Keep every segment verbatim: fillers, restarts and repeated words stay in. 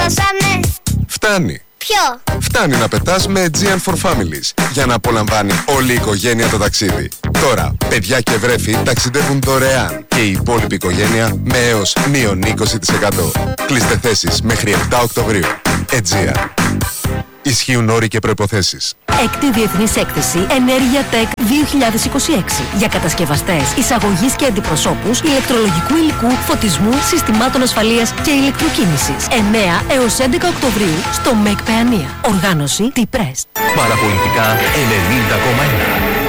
Τελειώσαμε. Φτάνει. Ποιο? Φτάνει να πετάς με Aegean for Families για να απολαμβάνει όλη η οικογένεια το ταξίδι. Τώρα, παιδιά και βρέφη ταξιδεύουν δωρεάν και η υπόλοιπη οικογένεια με έως μείον είκοσι τοις εκατό. Κλείστε θέσεις μέχρι επτά Οκτωβρίου. Aegean. Ισχύουν όροι και προϋποθέσεις. Έκτη Διεθνής Έκθεση Ενέργεια Tech δύο χιλιάδες είκοσι έξι για κατασκευαστές, εισαγωγής και αντιπροσώπους ηλεκτρολογικού υλικού, φωτισμού, συστημάτων ασφαλείας και ηλεκτροκίνησης. εννέα έως έντεκα Οκτωβρίου στο ΜΕΚ Παιανία. Οργάνωση T-Press. Παραπολιτικά ενενήντα κόμμα ένα.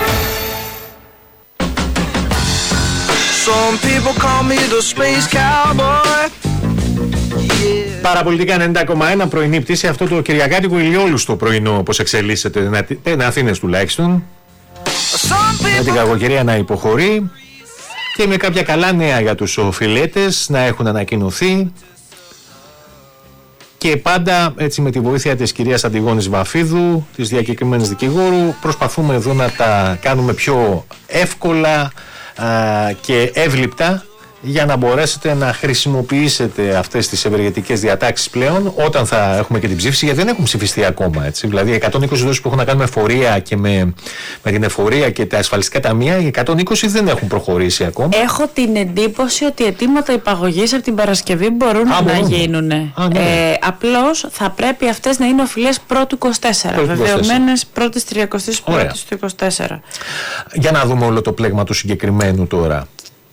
Some people call me the space cowboy. Παραπολιτικά ενενήντα κόμμα ένα, πρωινή πτήση. Αυτό το κυριακάτικο ηλιόλουστο πρωινό, όπως εξελίσσεται, να Αθήνες τουλάχιστον, με την κακοκαιρία να υποχωρεί και με κάποια καλά νέα για τους οφειλέτες να έχουν ανακοινωθεί, και πάντα έτσι με τη βοήθεια της κυρίας Αντιγόνης Βαφίδου, της διακεκριμένης δικηγόρου, προσπαθούμε εδώ να τα κάνουμε πιο εύκολα α, και εύληπτα, για να μπορέσετε να χρησιμοποιήσετε αυτές τις ευεργετικές διατάξεις πλέον όταν θα έχουμε και την ψήφιση, γιατί δεν έχουν ψηφιστεί ακόμα, έτσι. Δηλαδή, οι εκατόν είκοσι δόσεις που έχουν να κάνουν με εφορία και με, με την εφορία και τα ασφαλιστικά ταμεία, οι εκατόν είκοσι δεν έχουν προχωρήσει ακόμα. Έχω την εντύπωση ότι αιτήματα υπαγωγής από την Παρασκευή μπορούν Α, να γίνουν. Ναι. Ε, απλώς θα πρέπει αυτές να είναι οφειλές πρώτου είκοσι τέσσερα, βεβαιωμένες πρώτης τριακοστής πρώτης του είκοσι τέσσερα. Για να δούμε όλο το πλέγμα του συγκεκριμένου τώρα.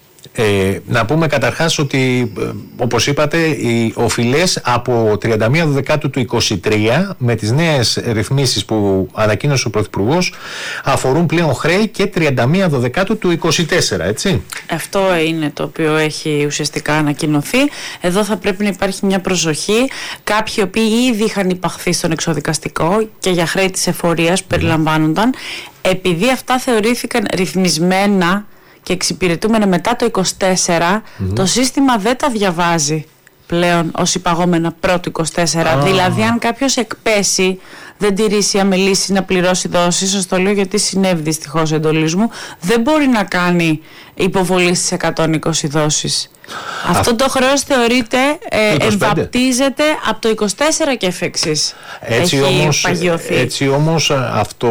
Ε, να πούμε καταρχάς ότι, ε, όπως είπατε, οι οφειλές από τριάντα μία Δεκάτου του είκοσι τρία, με τις νέες ρυθμίσεις που ανακοίνωσε ο Πρωθυπουργός, αφορούν πλέον χρέη και τριάντα μία Δεκάτου του είκοσι τέσσερα, έτσι. Αυτό είναι το οποίο έχει ουσιαστικά ανακοινωθεί. Εδώ θα πρέπει να υπάρχει μια προσοχή. Κάποιοι οι οποίοι ήδη είχαν υπαχθεί στον εξοδικαστικό και για χρέη της εφορίας που περιλαμβάνονταν, επειδή αυτά θεωρήθηκαν ρυθμισμένα και εξυπηρετούμενα μετά το είκοσι τέσσερα, mm-hmm. το σύστημα δεν τα διαβάζει πλέον ως υπαγόμενα πρώτου είκοσι τέσσερα. Ah. Δηλαδή, αν κάποιος εκπέσει, δεν τηρήσει, αμελήσει να πληρώσει δόσεις, σας το λέω γιατί συνέβη δυστυχώς εντολής μου, δεν μπορεί να κάνει υποβολή στις εκατόν είκοσι δόσεις. Αυτό το χρέος θεωρείται, ε, εμβαπτίζεται από το είκοσι τέσσερα και εφ' εξής. Έτσι έχει όμως, παγιωθεί. Έτσι όμως αυτό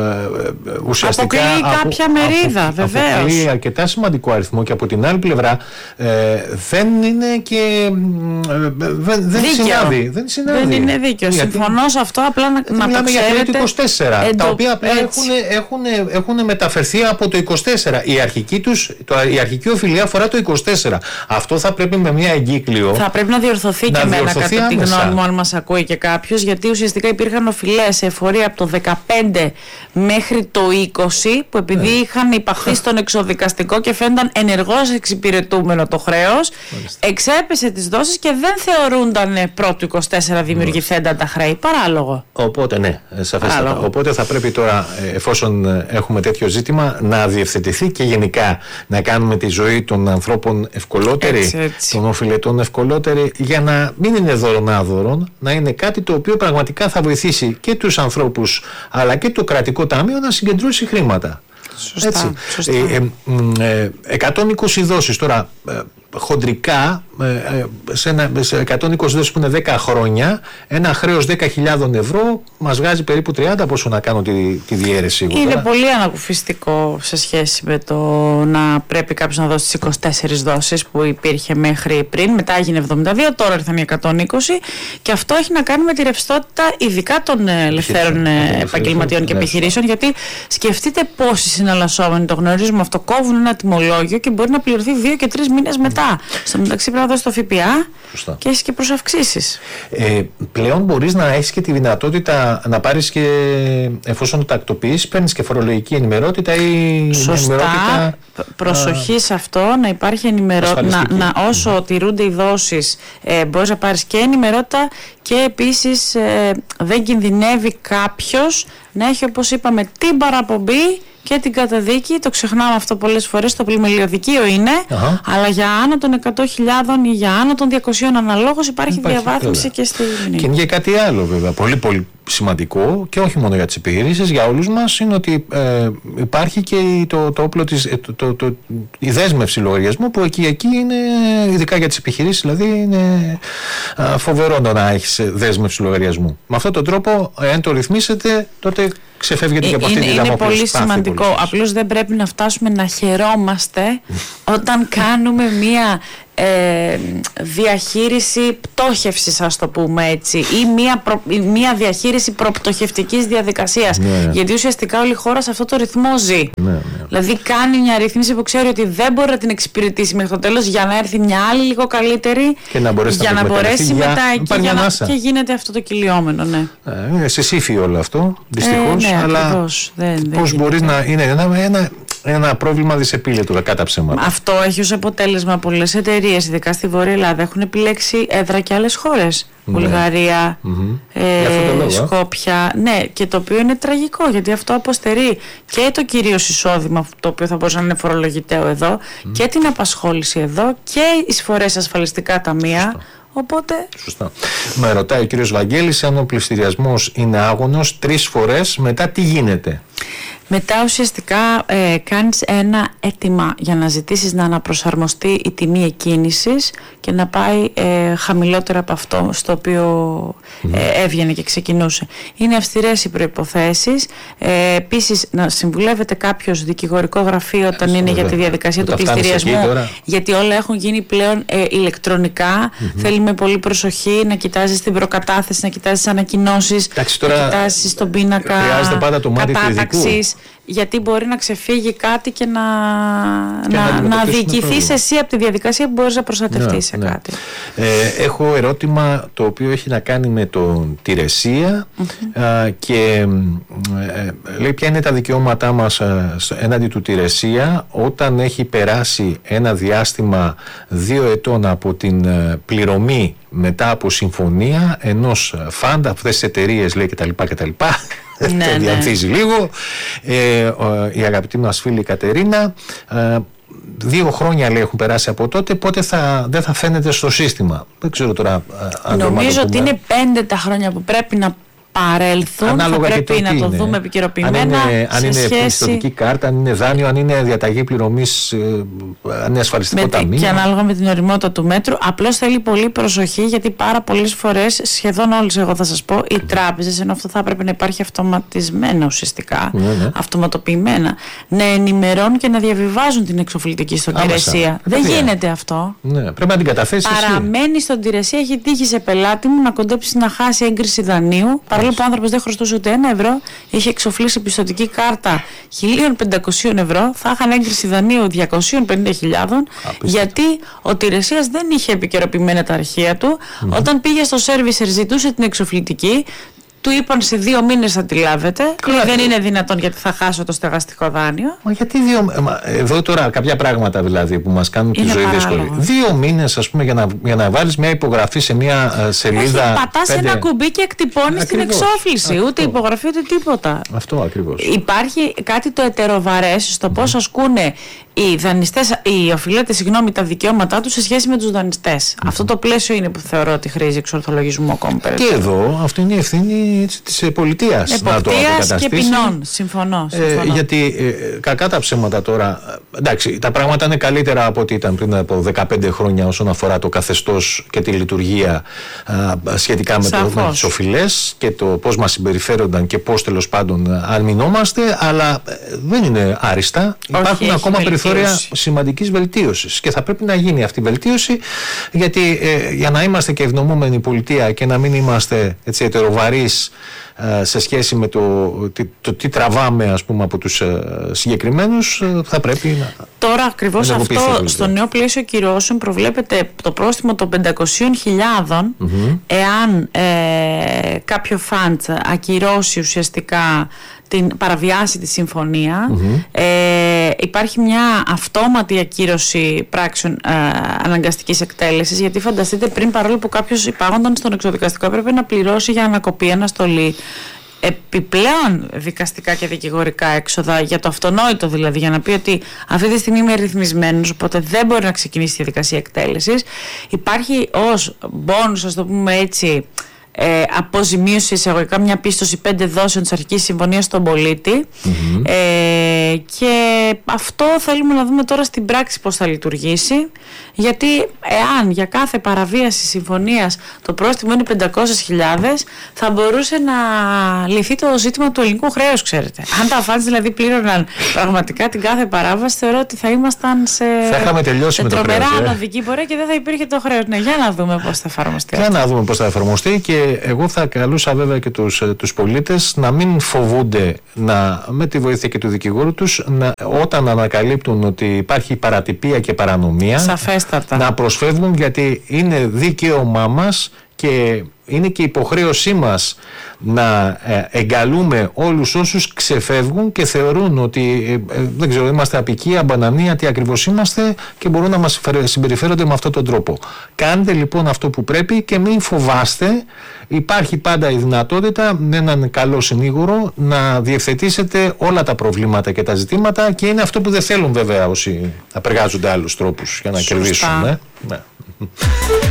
ε, ουσιαστικά αποκλείει κάποια απο, μερίδα, απο, βεβαίως. Αποκλείει αρκετά σημαντικό αριθμό, και από την άλλη πλευρά ε, δεν είναι και ε, δεν, δεν συνάδει. Δεν, συνάδει. δεν είναι δίκαιο. Γιατί, συμφωνώ σε αυτό, απλά να, να το ξέρετε. Για το είκοσι τέσσερα, εντο, τα οποία έχουν, έχουν, έχουν μεταφερθεί από το είκοσι τέσσερα. Η αρχική, τους, το, η αρχική οφειλία αφορά το είκοσι τέσσερα. Αυτό θα πρέπει με μια εγκύκλιο. Θα πρέπει να διορθωθεί να και εμένα, κατά άμεσα. Τη γνώμη μου, αν μας ακούει και κάποιος, γιατί ουσιαστικά υπήρχαν οφειλές σε εφορία από το δεκαπέντε μέχρι το είκοσι, που επειδή ναι. είχαν υπαχθεί στον εξοδικαστικό και φαίνονταν ενεργώς εξυπηρετούμενο το χρέος, εξέπεσε τις δόσεις και δεν θεωρούνταν πρώτου είκοσι τέσσερα δημιουργηθέντα τα χρέη. Παράλογο. Οπότε, ναι, σαφέστατα. Παράλογο. Οπότε θα πρέπει τώρα, εφόσον έχουμε τέτοιο ζήτημα, να διευθετηθεί και γενικά να κάνουμε τη ζωή των ανθρώπων ευκολότερη, έτσι, έτσι. των οφειλετών ευκολότερη, για να μην είναι δωρονάδωρον, να είναι κάτι το οποίο πραγματικά θα βοηθήσει και τους ανθρώπους αλλά και το κρατικό ταμείο να συγκεντρώσει χρήματα. Σωστά, έτσι. σωστά. Ε, ε, ε, εκατόν είκοσι δόσεις τώρα, ε, χοντρικά, ε, σε, ένα, σε εκατόν είκοσι δόσεις που είναι δέκα χρόνια, ένα χρέος δέκα χιλιάδες ευρώ μας βγάζει περίπου τριάντα, πόσο να κάνω τη, τη διαίρεση. Είναι τώρα πολύ ανακουφιστικό σε σχέση με το να πρέπει κάποιος να δώσει τις είκοσι τέσσερις δόσεις που υπήρχε μέχρι πριν, μετά έγινε εβδομήντα δύο, τώρα ήρθαν οι εκατόν είκοσι, και αυτό έχει να κάνει με τη ρευστότητα ειδικά των ελευθέρων επαγγελματιών και επιχειρήσεων, γιατί σκεφτείτε πόσοι συναλλασσόμενοι, το γνωρίζουμε αυτό, κόβουν ένα τιμολόγιο και μπορεί να πληρωθεί δύο και τρεις μήνες μετά. Στο μεταξύ πρέπει να δώσει το ΦΠΑ. Σωστά. Και έχει και προσαυξήσεις. Ε, πλέον μπορείς να έχεις και τη δυνατότητα να πάρεις και, εφόσον το τακτοποιείς, παίρνεις και φορολογική ενημερότητα ή Σωστά. ενημερότητα. Προσοχή α, σε αυτό, να υπάρχει ενημερότητα. Να, να, όσο mm. τηρούνται οι δόσεις, ε, μπορείς να πάρεις και ενημερότητα, και επίσης ε, δεν κινδυνεύει κάποιος να έχει, όπως είπαμε, την παραπομπή και την καταδίκη. Το ξεχνάμε αυτό πολλές φορές, το πλημελιωδικείο είναι, uh-huh. αλλά για άνω των εκατό χιλιάδων ή για άνω των διακοσίων αναλόγως υπάρχει, υπάρχει διαβάθμιση βέβαια. Και στη μνήμη. Και είναι και κάτι άλλο βέβαια, πολύ πολύ σημαντικό και όχι μόνο για τις επιχειρήσεις, για όλους μας, είναι ότι ε, υπάρχει και το, το όπλο της, το, το, το, η δέσμευση λογαριασμού, που εκεί, εκεί είναι, ειδικά για τις επιχειρήσεις, δηλαδή είναι α, φοβερό να έχεις δέσμευση λογαριασμού. Με αυτόν τον τρόπο, αν το ρυθμίσετε, τότε ξεφεύγετε και από αυτή τη Είναι πολύ σημαντικό. Απλώς δεν πρέπει να φτάσουμε να χαιρόμαστε όταν κάνουμε μία ε, διαχείριση πτώχευσης, ας το πούμε έτσι, ή μία, προ, μία διαχείριση προπτωχευτικής διαδικασίας. Ναι. Γιατί ουσιαστικά όλη η χώρα σε αυτό το ρυθμό ζει. Ναι, ναι. Δηλαδή κάνει μια ρύθμιση που ξέρει ότι δεν μπορεί να την εξυπηρετήσει μέχρι το τέλος, για να έρθει μια άλλη λίγο καλύτερη, και να μπορέσει για να, να μπορέσει για... μετά εκεί για να... και γίνεται αυτό το κυλιόμενο. Ναι. Ε, είναι σε σύφη όλο αυτό, δυστυχώς. Ε, ναι, αλλά ακριβώς. Δεν, πώς δεν μπορείς να... Είναι ένα, ένα, ένα πρόβλημα δυσεπίλητο, κατά ψέματα. Αυτό έχει ως αποτέλεσμα πολλές εταιρείες, ειδικά στη Βόρεια Ελλάδα, έχουν επιλέξει έδρα και άλλες χώρες. Ναι. Βουλγαρία, mm-hmm. ε, Σκόπια. Ναι, και το οποίο είναι τραγικό, γιατί αυτό αποστερεί και το κυρίως εισόδημα, το οποίο θα μπορούσε να είναι φορολογητέο εδώ, mm. και την απασχόληση εδώ και εισφορές ασφαλιστικά ταμεία. Σωστά. Οπότε... Σωστά. Με ρωτάει ο κύριος Βαγγέλης, αν ο πληστηριασμός είναι άγωνος τρεις φορές, μετά τι γίνεται? Μετά ουσιαστικά ε, κάνεις ένα αίτημα για να ζητήσεις να αναπροσαρμοστεί η τιμή εκκίνησης και να πάει ε, χαμηλότερα από αυτό στο οποίο ε, έβγαινε και ξεκινούσε. Είναι αυστηρές οι προϋποθέσεις. Ε, επίσης, να συμβουλεύεται κάποιος δικηγορικό γραφείο όταν είναι για τη διαδικασία του πληστηριασμού, γιατί όλα έχουν γίνει πλέον ε, ηλεκτρονικά. Mm-hmm. Θέλει με πολύ προσοχή να κοιτάζεις την προκατάθεση, να κοιτάζεις ανακοινώσεις, να κοιτάζεις τον πίνακα κατάταξης. Γιατί μπορεί να ξεφύγει κάτι και να, και να, να, να διοικηθείς εσύ από τη διαδικασία που μπορείς να προστατευτείς, ναι, σε ναι. κάτι. Ε, έχω ερώτημα το οποίο έχει να κάνει με τον Τηρεσία, mm-hmm. α, και ε, λέει ποια είναι τα δικαιώματά μας α, έναντι του Τηρεσία όταν έχει περάσει ένα διάστημα δύο ετών από την α, πληρωμή μετά από συμφωνία ενός φαντ, αυτές τις εταιρείες, λέει, κτλ. κτλ. Ναι, το διανθίζει ναι. λίγο. Ε, ο, η αγαπητή μας φίλη η Κατερίνα, ε, δύο χρόνια, λέει, έχουν περάσει από τότε, πότε θα, δεν θα φαίνεται στο σύστημα. Δεν ξέρω τώρα αν νομίζω ότι είναι πέντε τα χρόνια που πρέπει να παρέλθουν. Ανάλογα θα πρέπει να το είναι. Δούμε επικαιροποιημένα. Αν είναι, αν είναι σχέση... πιστωτική κάρτα, αν είναι δάνειο, αν είναι διαταγή πληρωμής, αν είναι ασφαλιστικό ταμείο. Και ανάλογα με την οριμότητα του μέτρου. Απλώς θέλει πολύ προσοχή, γιατί πάρα πολλές φορές, σχεδόν όλες, εγώ θα σας πω, οι τράπεζες, ενώ αυτό θα έπρεπε να υπάρχει αυτοματισμένα ουσιαστικά, ναι, ναι. αυτοματοποιημένα, να ενημερώνουν και να διαβιβάζουν την εξοφλητική στον Τηρεσία. Δεν yeah. γίνεται αυτό. Ναι, πρέπει να την καταθέσει. Παραμένει στον Τηρεσία, έχει τύχει σε πελάτη μου να κοντέψει να χάσει έγκριση δανείου. Παρόλο που ο άνθρωπος δεν χρωστούσε ούτε ένα ευρώ, είχε εξοφλήσει πιστωτική κάρτα χίλια πεντακόσια ευρώ, θα είχαν έγκριση δανείου διακόσιες πενήντα χιλιάδες, γιατί ο Τηρεσίας δεν είχε επικαιροποιημένα τα αρχεία του. Mm-hmm. Όταν πήγε στο σέρβισερ, ζητούσε την εξοφλητική. Του είπαν σε δύο μήνες θα τη λάβετε. Λέει, δεν είναι δυνατόν, γιατί θα χάσω το στεγαστικό δάνειο. Μα γιατί δύο. Εδώ τώρα κάποια πράγματα δηλαδή που μας κάνουν τη ζωή δύσκολη. Δύο μήνες, ας πούμε, για να, για να βάλεις μια υπογραφή σε μια σελίδα. Όχι, πατάς πέντε... ένα κουμπί και εκτυπώνεις την εξόφληση. Αυτό. Ούτε υπογραφή ούτε τίποτα. Αυτό ακριβώς. Υπάρχει κάτι το ετεροβαρές στο πώς ασκούνε οι δανειστές, οι οφειλέτες, συγγνώμη, τα δικαιώματά τους σε σχέση με τους δανειστές. Mm-hmm. Αυτό το πλαίσιο είναι που θεωρώ ότι χρήζει εξορθολογισμού ακόμη περαιτέρω. Και εδώ αυτή είναι η ευθύνη της πολιτείας. Εποπτείας και ποινών. Συμφωνώ. συμφωνώ. Ε, γιατί ε, κακά τα ψέματα τώρα. Εντάξει, τα πράγματα είναι καλύτερα από ό,τι ήταν πριν από δεκαπέντε χρόνια όσον αφορά το καθεστώς και τη λειτουργία α, σχετικά με, το, με τις οφειλές και το πώς μας συμπεριφέρονταν και πώς, τέλος πάντων, αρμεινόμαστε. Αλλά ε, δεν είναι άριστα. Όχι, υπάρχουν ακόμα περιθώρια σημαντικής βελτίωσης και θα πρέπει να γίνει αυτή η βελτίωση, γιατί ε, για να είμαστε και ευνομούμενη πολιτεία και να μην είμαστε έτσι ετεροβαρείς ε, σε σχέση με το, το, το τι τραβάμε, ας πούμε, από τους ε, συγκεκριμένους, ε, θα πρέπει να... Τώρα ακριβώς αυτό στο νέο πλαίσιο κυρώσεων προβλέπεται το πρόστιμο των πεντακόσιες χιλιάδες mm-hmm. εάν ε, κάποιο φαντ ακυρώσει ουσιαστικά την παραβιάσει τη συμφωνία. Mm-hmm. Ε, υπάρχει μια αυτόματη ακύρωση πράξεων ε, αναγκαστικής εκτέλεσης, γιατί φανταστείτε, πριν, παρόλο που κάποιος υπάγονταν στον εξωδικαστικό έπρεπε να πληρώσει για ανακοπή, αναστολή, επιπλέον δικαστικά και δικηγορικά έξοδα, για το αυτονόητο δηλαδή, για να πει ότι αυτή τη στιγμή είμαι ρυθμισμένος, οπότε δεν μπορεί να ξεκινήσει η διαδικασία εκτέλεσης. Υπάρχει ως μπόνους, ας το πούμε έτσι, ε, αποζημίωση εισαγωγικά, μια πίστοση πέντε δόσεων της αρχικής συμφωνίας στον πολίτη. Mm-hmm. Ε, και αυτό θέλουμε να δούμε τώρα στην πράξη πώς θα λειτουργήσει, γιατί εάν για κάθε παραβίαση συμφωνίας το πρόστιμο είναι πεντακόσιες χιλιάδες, θα μπορούσε να λυθεί το ζήτημα του ελληνικού χρέους, ξέρετε. Αν τα φαντς δηλαδή πλήρωναν πραγματικά την κάθε παράβαση, θεωρώ ότι θα ήμασταν σε, σε τρομερά ανωδική πορεία και δεν θα υπήρχε το χρέος. Ναι, για να δούμε πώς θα εφαρμοστεί. Για να δούμε πώς θα εφαρμοστεί, και εγώ θα καλούσα βέβαια και τους, τους πολίτες να μην φοβούνται, να, με τη βοήθεια και του δικηγόρου τους, να, όταν ανακαλύπτουν ότι υπάρχει παρατυπία και παρανομία, σαφέστατα, να προσφεύγουν, γιατί είναι δικαίωμά μας και είναι και υποχρέωσή μας να εγκαλούμε όλους όσους ξεφεύγουν και θεωρούν ότι δεν ξέρω, είμαστε απικία, μπανανία, τι ακριβώς είμαστε, και μπορούν να μας συμπεριφέρονται με αυτόν τον τρόπο. Κάντε λοιπόν αυτό που πρέπει και μην φοβάστε. Υπάρχει πάντα η δυνατότητα με έναν καλό συνήγορο να διευθετήσετε όλα τα προβλήματα και τα ζητήματα, και είναι αυτό που δεν θέλουν βέβαια όσοι απεργάζονται άλλους τρόπους για να Σωστά. κερδίσουν. Ναι.